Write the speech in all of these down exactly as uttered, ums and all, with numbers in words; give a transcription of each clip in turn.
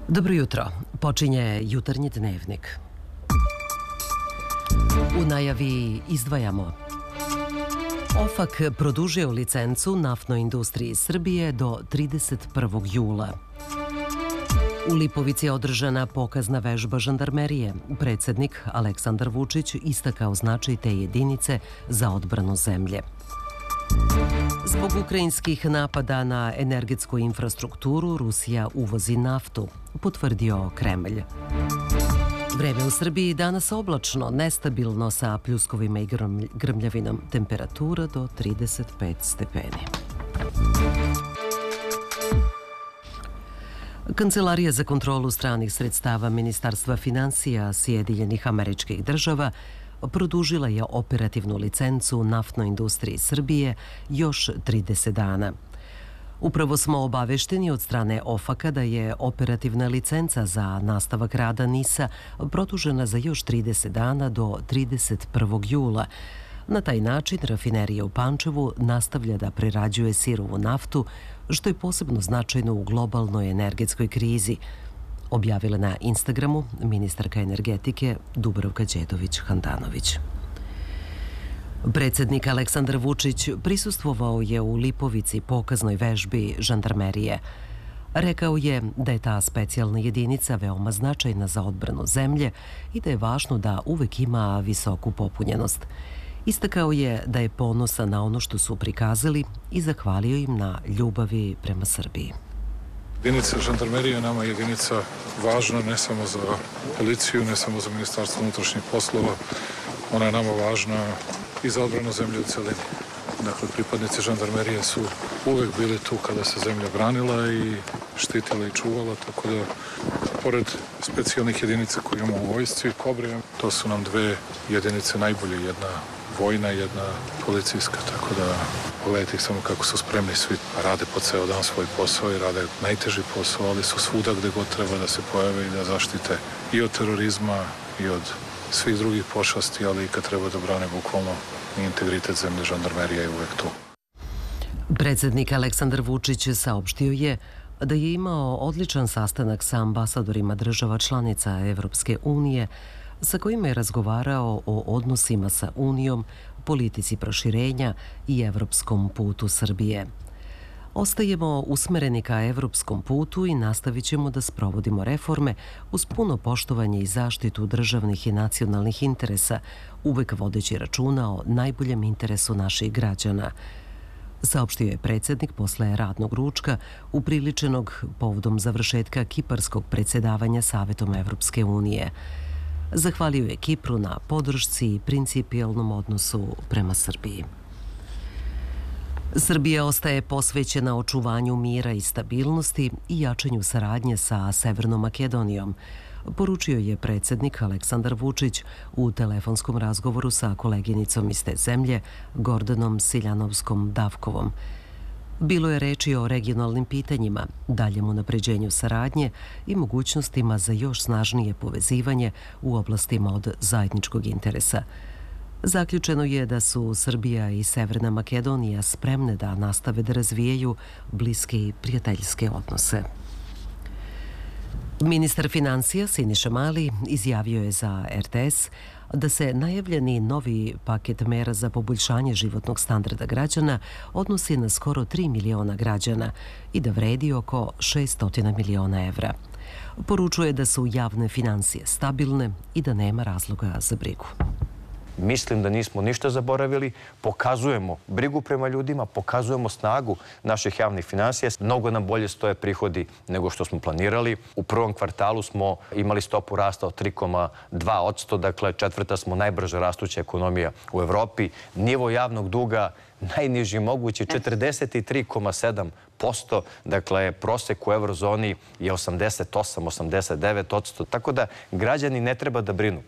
Dobro jutro. Počinje jutarnji dnevnik. U najavi izdvajamo. OFAK produžio licencu naftnoj industriji Srbije do trideset prvog jula. U Lipovici je održana pokazna vežba žandarmerije. Predsednik Aleksandar Vučić istakao značaj te jedinice za odbranu zemlje. Zbog ukrajinskih napada na energetsku infrastrukturu, Rusija uvozi naftu, potvrdio Kremlj. Vreme u Srbiji danas oblačno, nestabilno sa pljuskovima i grmljavinom. Temperatura do trideset pet stepeni. Kancelarija za kontrolu stranih sredstava Ministarstva finansija Sjedinjenih Američkih Država produžila je operativnu licencu naftnoj industriji Srbije još trideset dana. Upravo smo obavešteni od strane OFAK-a da je operativna licenca za nastavak rada NIS-a produžena za još trideset dana do trideset prvog jula. Na taj način rafinerija u Pančevu nastavlja da prerađuje sirovu naftu, što je posebno značajno u globalnoj energetskoj krizi, objavila na Instagramu ministarka energetike Dubravka Đedović-Handanović. Predsednik Aleksandar Vučić prisustvovao je u Lipovici pokaznoj vežbi žandarmerije. Rekao je da je ta specijalna jedinica veoma značajna za odbranu zemlje i da je važno da uvek ima visoku popunjenost. Istakao je da je ponosan na ono što su prikazali i zahvalio im na ljubavi prema Srbiji. Jedinica žandarmerije nama je jedinica važna ne samo za policiju, ne samo za Ministarstvo unutrašnjih poslova. Ona je nama važna i za odbranu zemlje u celini. Dakle, pripadnici žandarmerije su uvek bili tu kada se zemlja branila i štitila i čuvala, tako da, pored specijalnih jedinica koje imamo u vojsci, Kobre, to su nam dve jedinice najbolje, jedna vojna, jedna policijska, tako da pogledajte ih samo kako su spremni, svi rade po ceo dan svoj posao i rade najteži posao, ali su svuda gde god treba da se pojave i da zaštite i od terorizma i od svih drugih pošasti, ali i kad treba da brane bukvalno integritet zemlje, žandarmerija je uvek tu. Predsednik Aleksandar Vučić saopštio je da je imao odličan sastanak sa ambasadorima država članica Evropske unije, sa kojima je razgovarao o odnosima sa Unijom, politici proširenja i evropskom putu Srbije. Ostajemo usmereni ka evropskom putu i nastavit ćemo da sprovodimo reforme uz puno poštovanje i zaštitu državnih i nacionalnih interesa, uvek vodeći računa o najboljem interesu naših građana, saopštio je predsednik posle radnog ručka upriličenog povodom završetka kiparskog predsedavanja Savetom Evropske unije. Zahvalio je Kipru na podršci i principijelnom odnosu prema Srbiji. Srbija ostaje posvećena očuvanju mira i stabilnosti i jačanju saradnje sa Severnom Makedonijom, poručio je predsednik Aleksandar Vučić u telefonskom razgovoru sa koleginicom iz te zemlje, Gordanom Siljanovskom-Davkovom. Bilo je reči o regionalnim pitanjima, daljem unapređenju saradnje i mogućnostima za još snažnije povezivanje u oblastima od zajedničkog interesa. Zaključeno je da su Srbija i Severna Makedonija spremne da nastave da razvijaju bliske i prijateljske odnose. Ministar financija Siniša Mali izjavio je za R T S da se najavljeni novi paket mera za poboljšanje životnog standarda građana odnosi na skoro tri miliona građana i da vredi oko šessto miliona evra. Poručuje da su javne finansije stabilne i da nema razloga za brigu. Mislim da nismo ništa zaboravili, pokazujemo brigu prema ljudima, pokazujemo snagu naših javnih finansija. Mnogo nam bolje stoje prihodi nego što smo planirali. U prvom kvartalu smo imali stopu rasta od tri zarez dva posto, dakle četvrta smo najbrže rastuća ekonomija u Evropi. Nivo javnog duga najniži mogući, četrdeset tri zarez sedam posto, dakle prosek u eurozoni je osamdeset osam do osamdeset devet posto, tako da građani ne treba da brinu.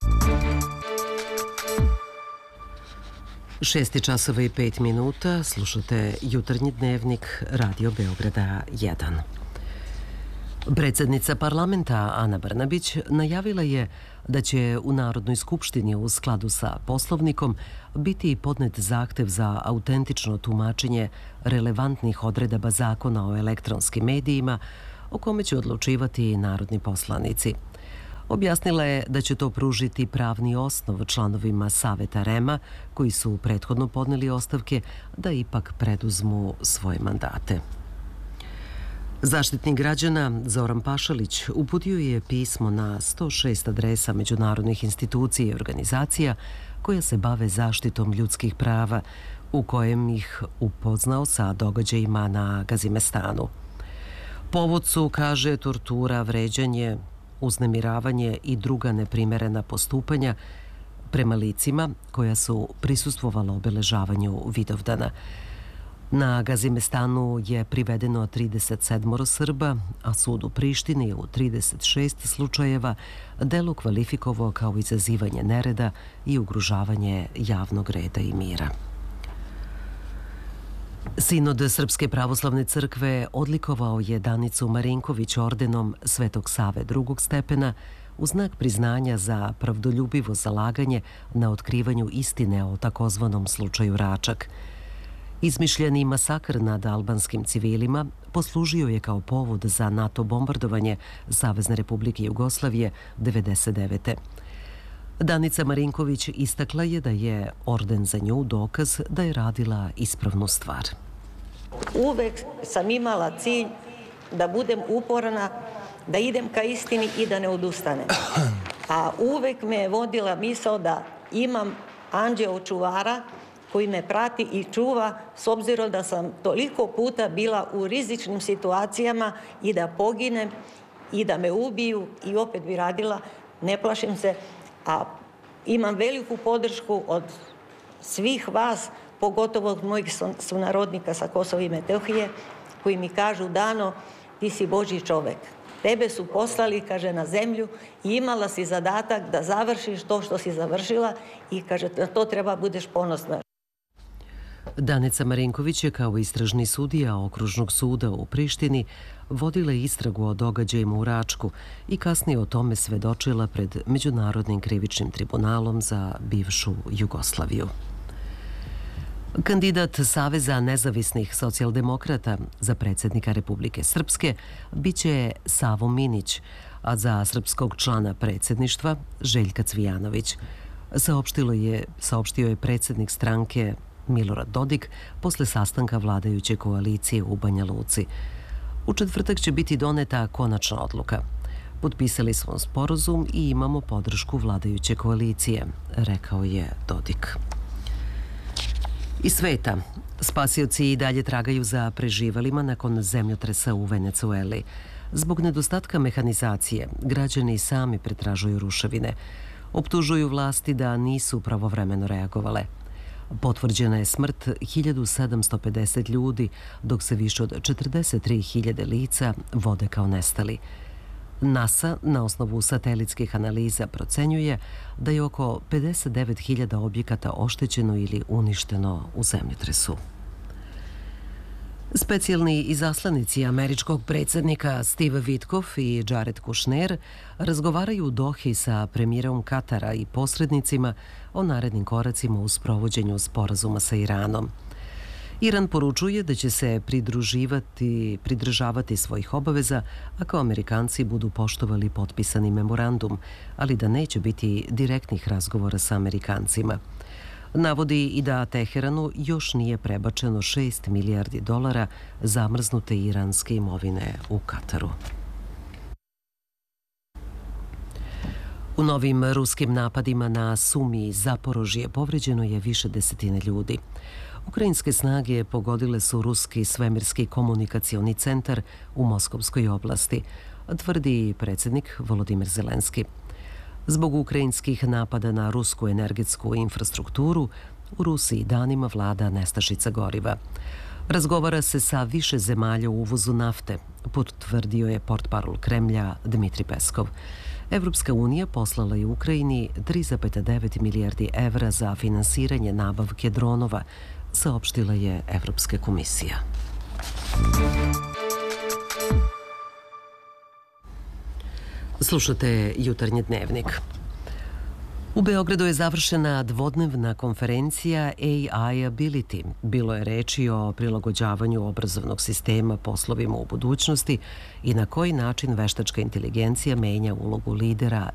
Šesti časova i pet minuta, slušate jutarnji dnevnik Radio Beograda jedan. Predsednica parlamenta Ana Brnabić najavila je da će u Narodnoj skupštini u skladu sa Poslovnikom biti podnet zahtev za autentično tumačenje relevantnih odredaba Zakona o elektronskim medijima, o kome će odlučivati narodni poslanici. Objasnila je da će to pružiti pravni osnov članovima Saveta R E M-a, koji su prethodno podneli ostavke, da ipak preduzmu svoje mandate. Zaštitnik građana Zoran Pašalić uputio je pismo na sto šest adresa međunarodnih institucija i organizacija koja se bave zaštitom ljudskih prava, u kojem ih upoznao sa događajima na Gazimestanu. Povod su, kaže, tortura, vređanje, uznemiravanje i druga neprimerena postupanja prema licima koja su prisustvovala obeležavanju Vidovdana. Na Gazimestanu je privedeno trideset sedam Srba, a sud u Prištini u trideset šest slučajeva delo kvalifikovao kao izazivanje nereda i ugrožavanje javnog reda i mira. Sinod Srpske pravoslavne crkve odlikovao je Danicu Marinković ordenom Svetog Save drugog stepena u znak priznanja za pravdoljubivo zalaganje na otkrivanju istine o takozvanom slučaju Račak. Izmišljeni masakr nad albanskim civilima poslužio je kao povod za NATO bombardovanje Savezne Republike Jugoslavije devedeset devete. Danica Marinković istakla je da je orden za nju dokaz da je radila ispravnu stvar. Uvek sam imala cilj da budem uporna, da idem ka istini i da ne odustanem. A uvek me je vodila misao da imam anđeo čuvara koji me prati i čuva, s obzirom da sam toliko puta bila u rizičnim situacijama i da poginem i da me ubiju i opet bi radila. Ne plašim se, a imam veliku podršku od svih vas, pogotovo od mojih sunarodnika sa Kosova i Metohije, koji mi kažu: Dano, ti si Božji čovek. Tebe su poslali, kaže, na zemlju i imala si zadatak da završiš to što si završila i, kaže, na to treba budeš ponosna. Danica Marinković je kao istražni sudija Okružnog suda u Prištini vodila istragu o događajima u Račku i kasnije o tome svedočila pred Međunarodnim krivičnim tribunalom za bivšu Jugoslaviju. Kandidat Saveza nezavisnih socijaldemokrata za predsjednika Republike Srpske biće Savo Minić, a za srpskog člana predsjedništva Željka Cvijanović. Saopštilo je, saopštio je predsjednik stranke Milorad Dodik posle sastanka vladajuće koalicije u Banja Luci. U četvrtak će biti doneta konačna odluka. Potpisali smo sporazum i imamo podršku vladajuće koalicije, rekao je Dodik. Iz sveta, spasioci i dalje tragaju za preživalima nakon zemljotresa u Venecueli. Zbog nedostatka mehanizacije, građani sami pretražuju ruševine. Optužuju vlasti da nisu pravovremeno reagovale. Potvrđena je smrt hiljadu sedamsto pedeset ljudi, dok se više od četrdeset tri hiljade lica vode kao nestali. NASA na osnovu satelitskih analiza procenjuje da je oko pedeset devet hiljada objekata oštećeno ili uništeno u zemljotresu. Specijalni izaslanici američkog predsjednika Steve Witkoff i Jared Kushner razgovaraju u Dohi sa premijerom Katara i posrednicima o narednim koracima u sprovođenju sporazuma sa Iranom. Iran poručuje da će se pridruživati, pridržavati svojih obaveza ako Amerikanci budu poštovali potpisani memorandum, ali da neće biti direktnih razgovora sa Amerikancima. Navodi i da Teheranu još nije prebačeno šest milijardi dolara zamrznute iranske imovine u Kataru. U novim ruskim napadima na Sumi i Zaporožje povređeno je više desetine ljudi. Ukrajinske snage pogodile su ruski svemirski komunikacioni centar u Moskovskoj oblasti, tvrdi predsjednik Volodimir Zelenski. Zbog ukrajinskih napada na rusku energetsku infrastrukturu, u Rusiji danima vlada nestašica goriva. Razgovara se sa više zemalja u uvozu nafte, potvrdio je portparol Kremlja Dmitri Peskov. Evropska unija poslala je Ukrajini tri zarez devet milijardi evra za finansiranje nabavke dronova, saopštila je Evropska komisija. Slušate Jutarnji dnevnik. U Beogradu je završena dvodnevna konferencija A I Ability. Bilo je reči o prilagođavanju obrazovnog sistema poslovima u budućnosti i na koji način veštačka inteligencija menja ulogu lidera